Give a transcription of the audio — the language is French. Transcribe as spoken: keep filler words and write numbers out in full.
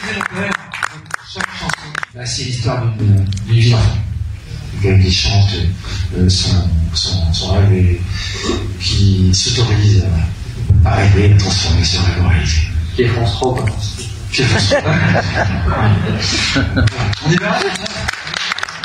chaque chanson, bah, c'est l'histoire d'une vie d'enfant. Quelqu'un qui chante euh, son, son, son rêve et qui s'autorise à, à rêver, à transformer ce rêve en réalité. Qui est France trois, quoi. Qui est France trois. On est bien.